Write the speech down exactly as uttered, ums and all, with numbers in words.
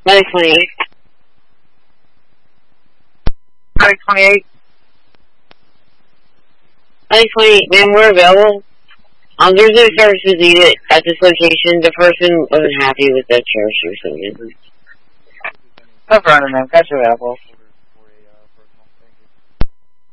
By the twenty-eighth. By the twenty-eighth. By the twenty-eighth, ma'am, we're available. Um, there's no services needed at this location. The person wasn't happy with the chair she was sitting in. No problem, ma'am. Got you available.